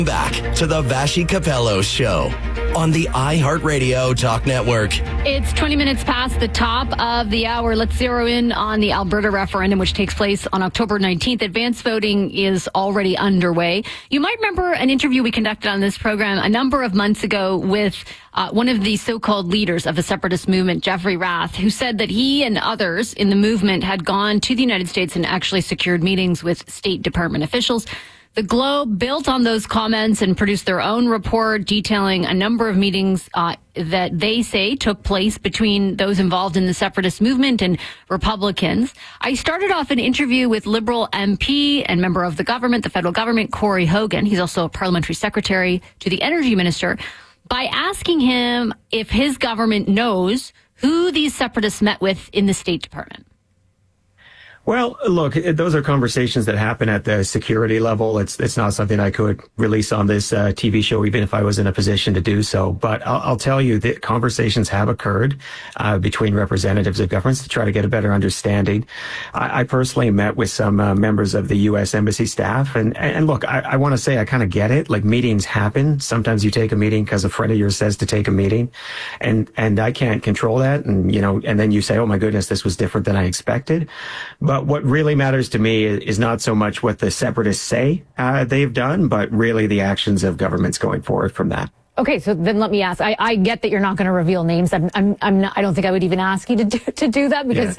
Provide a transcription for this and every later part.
Back to the Vashi Capello Show on the iHeartRadio Talk Network. It's 20 minutes past the top of the hour. Let's zero in on the Alberta referendum, which takes place on October 19th. Advance voting is already underway. You might remember an interview we conducted on this program a number of months ago with one of the so-called leaders of the separatist movement, Jeffrey Rath, who said that he and others in the movement had gone to the United States and actually secured meetings with State Department officials. The Globe built on those comments and produced their own report detailing a number of meetings that they say took place between those involved in the separatist movement and Republicans. I started off an interview with Liberal MP and member of the government, the federal government, Corey Hogan. He's also a parliamentary secretary to the energy minister, by asking him if his government knows who these separatists met with in the State Department. Well, look, those are conversations that happen at the security level. It's not something I could release on this TV show, even if I was in a position to do so. But I'll tell you that conversations have occurred between representatives of governments to try to get a better understanding. I personally met with some members of the U.S. Embassy staff. And look, I want to say I kind of get it. Like, meetings happen. Sometimes you take a meeting because a friend of yours says to take a meeting. And I can't control that. And, and then you say, oh, my goodness, this was different than I expected. But what really matters to me is not so much what the separatists say they've done, but really the actions of governments going forward from that. Okay, so then let me ask. I get that you're not going to reveal names. I'm not, I don't think I would even ask you to do that because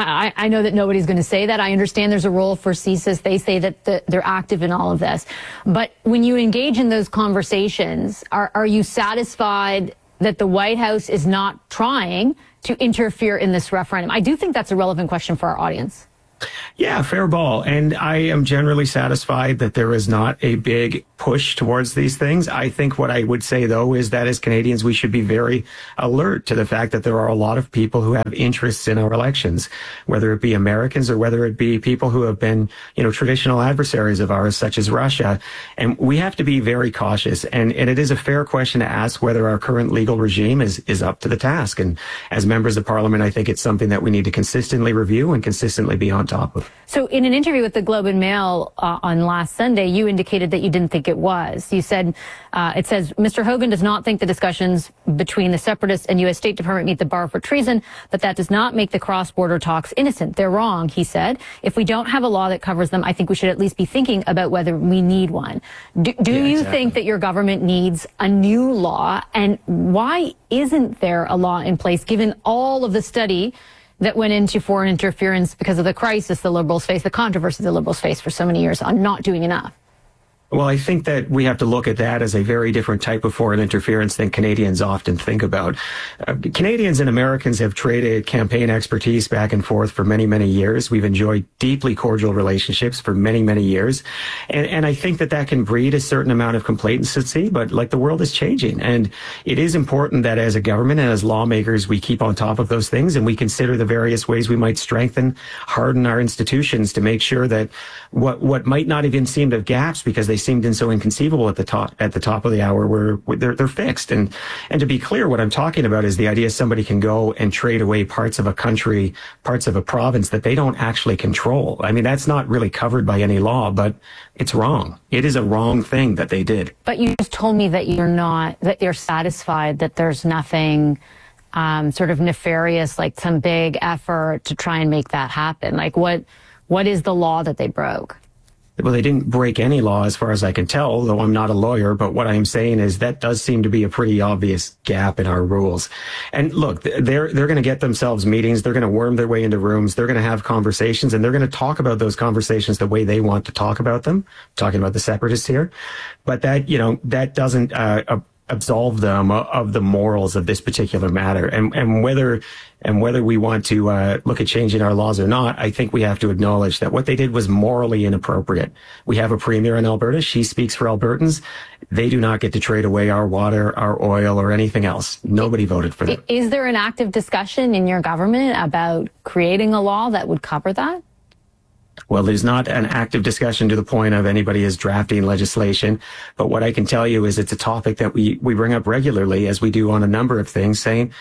I know that nobody's going to say that. I understand there's a role for CSIS. They say that they're active in all of this. But when you engage in those conversations, are you satisfied that the White House is not trying to interfere in this referendum? I do think that's a relevant question for our audience. Yeah, fair ball. And I am generally satisfied that there is not a big push towards these things. I think what I would say, though, is that as Canadians, we should be very alert to the fact that there are a lot of people who have interests in our elections, whether it be Americans or whether it be people who have been, traditional adversaries of ours, such as Russia. And we have to be very cautious. And it is a fair question to ask whether our current legal regime is up to the task. And as members of Parliament, I think it's something that we need to consistently review and consistently be on top of. So in an interview with the Globe and Mail on last Sunday, you indicated that you didn't think it was. You said, it says, Mr. Hogan does not think the discussions between the separatists and U.S. State Department meet the bar for treason, but that does not make the cross-border talks innocent. They're wrong, he said. If we don't have a law that covers them, I think we should at least be thinking about whether we need one. Do you think that your government needs a new law? And why isn't there a law in place, given all of the study that went into foreign interference because of the crisis the Liberals face, the controversy the Liberals face for so many years on not doing enough? Well, I think that we have to look at that as a very different type of foreign interference than Canadians often think about. Canadians and Americans have traded campaign expertise back and forth for many, many years. We've enjoyed deeply cordial relationships for many, many years. And I think that can breed a certain amount of complacency, but the world is changing. And it is important that as a government and as lawmakers, we keep on top of those things and we consider the various ways we might strengthen, harden our institutions to make sure that what might not even seem to have gaps because they seemed so inconceivable at the top of the hour they're fixed. And to be clear, what I'm talking about is the idea somebody can go and trade away parts of a country, parts of a province that they don't actually control. I mean, that's not really covered by any law, but it's wrong. It is a wrong thing that they did. But you just told me that you're satisfied that there's nothing sort of nefarious, like some big effort to try and make that happen. Like what is the law that they broke? Well, they didn't break any law as far as I can tell, though I'm not a lawyer. But what I'm saying is that does seem to be a pretty obvious gap in our rules. And look, they're going to get themselves meetings. They're going to worm their way into rooms. They're going to have conversations and they're going to talk about those conversations the way they want to talk about them. I'm talking about the separatists here. But that doesn't absolve them of the morals of this particular matter. And whether we want to look at changing our laws or not, I think we have to acknowledge that what they did was morally inappropriate. We have a premier in Alberta. She speaks for Albertans. They do not get to trade away our water, our oil, or anything else. Nobody voted for them. Is there an active discussion in your government about creating a law that would cover that? Well, there's not an active discussion to the point of anybody is drafting legislation. But what I can tell you is it's a topic that we bring up regularly, as we do on a number of things, saying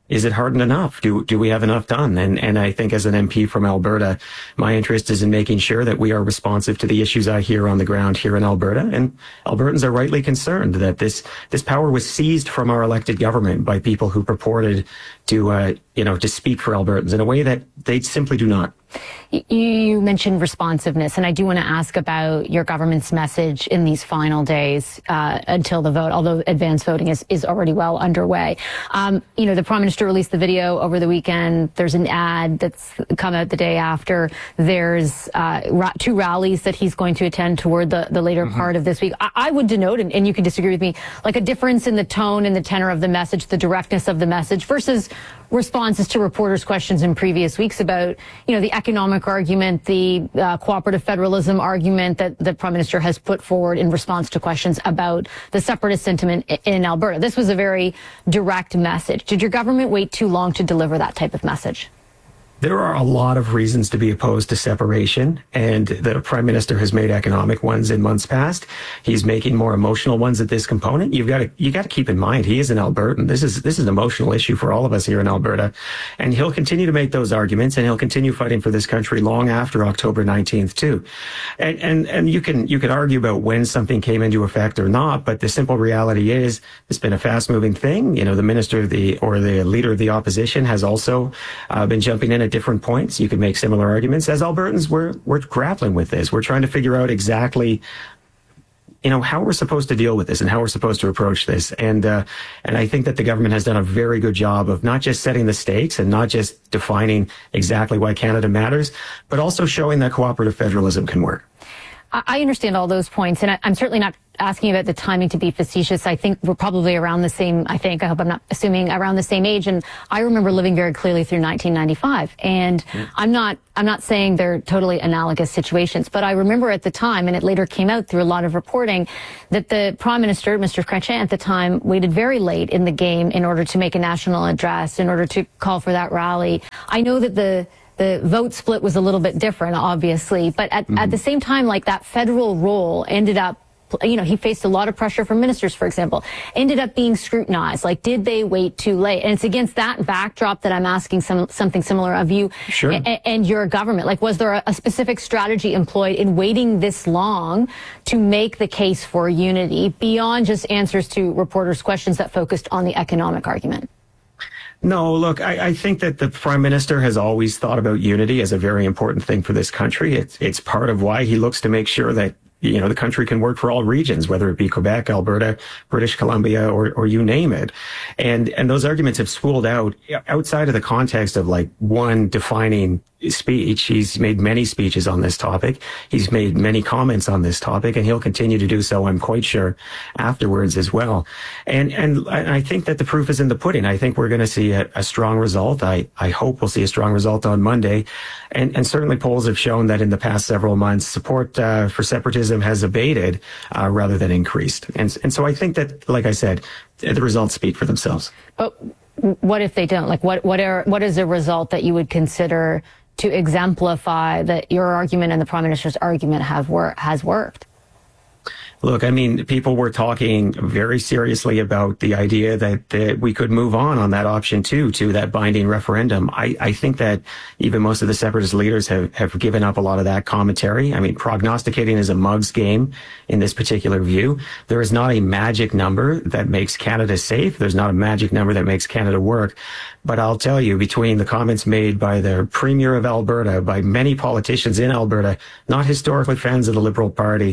is it hardened enough? Do we have enough done? And I think as an MP from Alberta, my interest is in making sure that we are responsive to the issues I hear on the ground here in Alberta. And Albertans are rightly concerned that this power was seized from our elected government by people who purported to speak for Albertans in a way that they simply do not. You mentioned responsiveness, and I do want to ask about your government's message in these final days until the vote, although advanced voting is already well underway. The Prime Minister released the video over the weekend. There's an ad that's come out the day after. There's 2 rallies that he's going to attend toward the later part of this week. I would denote, and you can disagree with me, like a difference in the tone and the tenor of the message, the directness of the message versus responses to reporters' questions in previous weeks about, the economic argument, the cooperative federalism argument that the Prime Minister has put forward in response to questions about the separatist sentiment in Alberta. This was a very direct message. Did your government wait too long to deliver that type of message? There are a lot of reasons to be opposed to separation, and the Prime Minister has made economic ones in months past. He's making more emotional ones at this component. You got to keep in mind he is an Albertan. This is an emotional issue for all of us here in Alberta, and he'll continue to make those arguments, and he'll continue fighting for this country long after October 19th too. And you can argue about when something came into effect or not, but the simple reality is it's been a fast-moving thing. The minister or the leader of the opposition has also been jumping in at different points. You could make similar arguments. As Albertans, we're grappling with this. We're trying to figure out exactly, how we're supposed to deal with this and how we're supposed to approach this. And I think that the government has done a very good job of not just setting the stakes and not just defining exactly why Canada matters, but also showing that cooperative federalism can work. I understand all those points, and I'm certainly not asking about the timing to be facetious. I think we're probably around the same, I hope I'm not assuming, around the same age. And I remember living very clearly through 1995. And I'm not saying they're totally analogous situations, but I remember at the time, and it later came out through a lot of reporting, that the Prime Minister, Mr. Chrétien at the time, waited very late in the game in order to make a national address, in order to call for that rally. I know that the vote split was a little bit different, obviously, but at the same time, like that federal role ended up, he faced a lot of pressure from ministers, for example, ended up being scrutinized. Like, did they wait too late? And it's against that backdrop that I'm asking something similar of you and your government. Like, was there a specific strategy employed in waiting this long to make the case for unity beyond just answers to reporters' questions that focused on the economic argument? No, look, I think that the Prime Minister has always thought about unity as a very important thing for this country. It's part of why he looks to make sure that the country can work for all regions, whether it be Quebec, Alberta, British Columbia, or you name it. And those arguments have spooled out outside of the context of like one defining speech. He's made many speeches on this topic. He's made many comments on this topic, and he'll continue to do so, I'm quite sure, afterwards as well. And I think that the proof is in the pudding. I think we're going to see a strong result. I hope we'll see a strong result on Monday. And certainly polls have shown that in the past several months, support for separatism has abated rather than increased. And so I think that, like I said, the results speak for themselves. But what if they don't? Like, what is a result that you would consider to exemplify that your argument and the Prime Minister's argument has worked? Look, I mean, people were talking very seriously about the idea that we could move on that option to that binding referendum. I think that even most of the separatist leaders have given up a lot of that commentary. I mean, prognosticating is a mug's game in this particular view. There is not a magic number that makes Canada safe. There's not a magic number that makes Canada work. But I'll tell you, between the comments made by the Premier of Alberta, by many politicians in Alberta, not historically fans of the Liberal Party,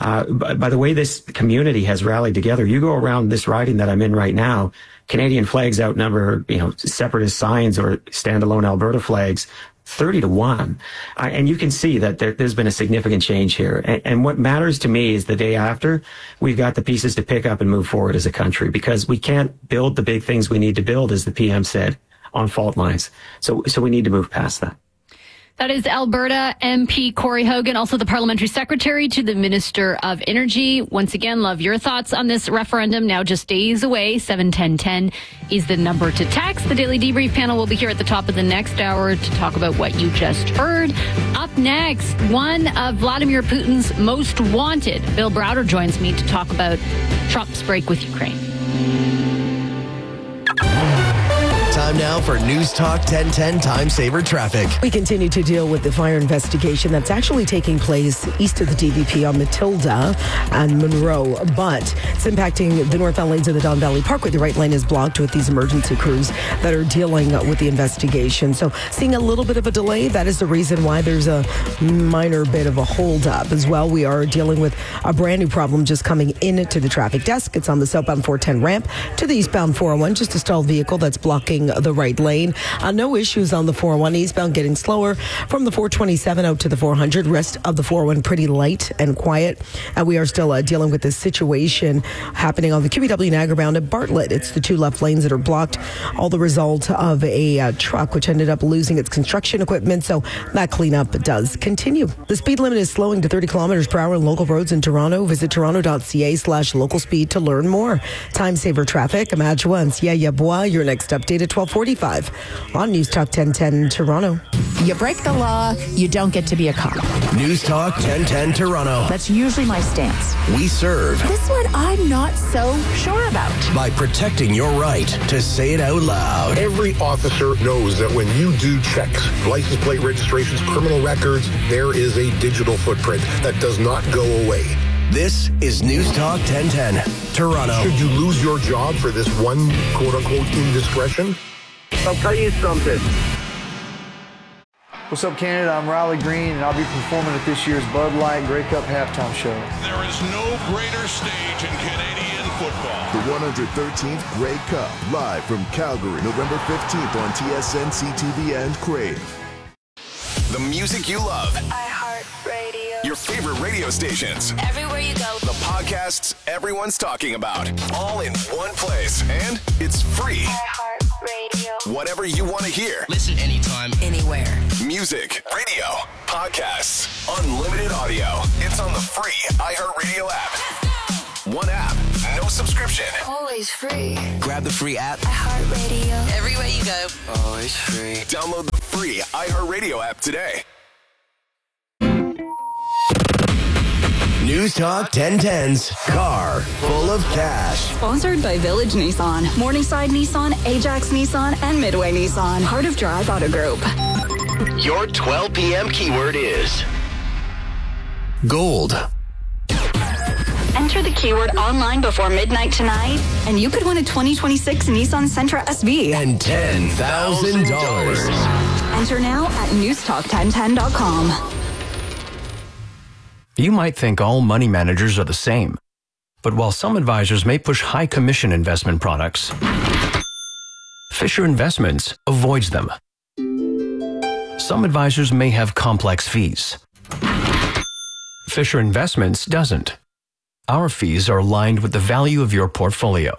by the way this community has rallied together, you go around this riding that I'm in right now, Canadian flags outnumber, separatist signs or standalone Alberta flags 30-1. And you can see that there's been a significant change here. And what matters to me is the day after, we've got the pieces to pick up and move forward as a country, because we can't build the big things we need to build, as the PM said, on fault lines. So we need to move past that. That is Alberta MP Corey Hogan, also the Parliamentary Secretary to the Minister of Energy. Once again, love your thoughts on this referendum. Now just days away. 71010 is the number to text. The Daily Debrief panel will be here at the top of the next hour to talk about what you just heard. Up next, one of Vladimir Putin's most wanted. Bill Browder joins me to talk about Trump's break with Ukraine. Time Time now for News Talk 1010 Time Saver Traffic. We continue to deal with the fire investigation that's actually taking place east of the DVP on Matilda and Monroe, but it's impacting the northbound lanes of the Don Valley Parkway. The right lane is blocked with these emergency crews that are dealing with the investigation. So seeing a little bit of a delay, that is the reason why there's a minor bit of a holdup as well. We are dealing with a brand new problem just coming into the traffic desk. It's on the southbound 410 ramp to the eastbound 401, just a stalled vehicle that's blocking the right lane. No issues on the 401 eastbound, getting slower from the 427 out to the 400. Rest of the 401 pretty light and quiet. We are still dealing with this situation happening on the QBW Niagara bound at Bartlett. It's the two left lanes that are blocked, all the result of a truck which ended up losing its construction equipment. So that cleanup does continue. The speed limit is slowing to 30 kilometers per hour on local roads in Toronto. Visit toronto.ca/local speed to learn more. Time saver traffic. Imagine Yaya Bois, your next update at 12:45 on News Talk 1010 Toronto. You break the law, you don't get to be a cop. News Talk 1010 Toronto. That's usually my stance. We serve This one I'm not so sure about. by protecting your right to say it out loud. Every officer knows that when you do checks, license plate registrations, criminal records, there is a digital footprint that does not go away. This is News Talk 1010 Toronto. Should you lose your job for this one quote-unquote indiscretion? I'll tell you something. What's up, Canada? I'm Riley Green, and I'll be performing at this year's Bud Light Grey Cup halftime show. There is no greater stage in Canadian football. The 113th Grey Cup, live from Calgary, November 15th on TSN, CTV, and Crave. The music you love. iHeartRadio. Your favorite radio stations. Everywhere you go. The podcasts everyone's talking about. All in one place. And it's free. iHeartRadio. Whatever you want to hear. Listen anytime, anywhere. Music, radio, podcasts, unlimited audio. It's on the free iHeartRadio app. One app, no subscription. Always free. grab the free app. iHeartRadio. Everywhere you go. Always free. Download the free iHeartRadio app today. News Talk 1010's Car Full of Cash. Sponsored by Village Nissan, Morningside Nissan, Ajax Nissan, and Midway Nissan. Part of Drive Auto Group. Your 12 p.m. keyword is gold. Enter the keyword online before midnight tonight, and you could win a 2026 Nissan Sentra SV. And $10,000. Enter now at newstalk1010.com. You might think all money managers are the same. But while some advisors may push high commission investment products, Fisher Investments avoids them. Some advisors may have complex fees. Fisher Investments doesn't. Our fees are aligned with the value of your portfolio.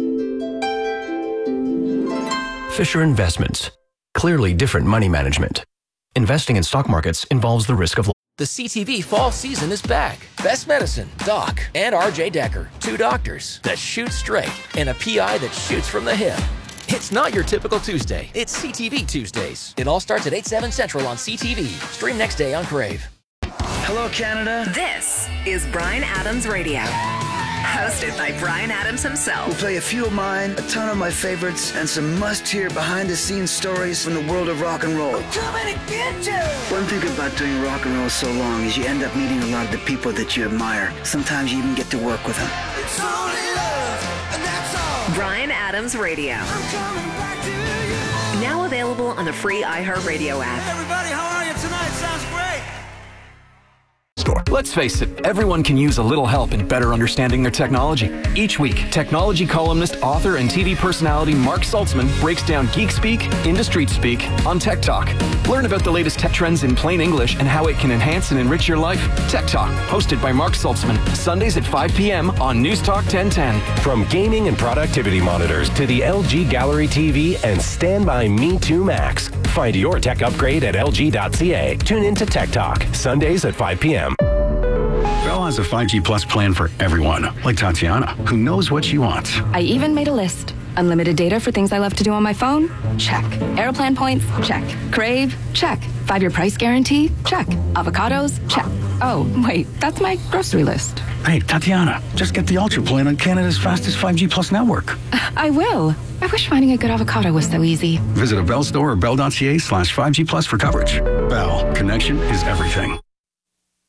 Fisher Investments. Clearly different money management. Investing in stock markets involves the risk of... The CTV fall season is back. Best Medicine, Doc, and RJ Decker. Two doctors that shoot straight and a PI that shoots from the hip. It's not your typical Tuesday. It's CTV Tuesdays. It all starts at 8/7 Central on CTV. Stream next day on Crave. Hello, Canada. This is Bryan Adams Radio. Hosted by Bryan Adams himself. We'll play a few of mine, a ton of my favorites, and some must-hear behind-the-scenes stories from the world of rock and roll. I'm coming to get you! One thing about doing rock and roll so long is you end up meeting a lot of the people that you admire. Sometimes you even get to work with them. It's only love, and that's all. Bryan Adams Radio. I'm coming back to you. Now available on the free iHeartRadio app. Hey everybody, how are you tonight? Sounds great. Let's face it, everyone can use a little help in better understanding their technology. Each week, technology columnist, author, and TV personality Mark Saltzman breaks down geek speak into street speak on Tech Talk. Learn about the latest tech trends in plain English and how it can enhance and enrich your life. Tech Talk, hosted by Mark Saltzman, Sundays at 5 p.m. on News Talk 1010. From gaming and productivity monitors to the LG Gallery TV and Standby Me 2 Max. Find your tech upgrade at lg.ca. Tune in to Tech Talk, Sundays at 5 p.m. Bell has a 5G Plus plan for everyone, like Tatiana, who knows what she wants. I even made a list. Unlimited data for things I love to do on my phone? Check. Airplan points? Check. Crave? Check. 5-year price guarantee? Check. Avocados? Check. Oh, wait, that's my grocery list. Hey, Tatiana, just get the Ultra plan on Canada's fastest 5G Plus network. I will. I wish finding a good avocado was so easy. Visit a Bell store or bell.ca/5G Plus for coverage. Bell, connection is everything.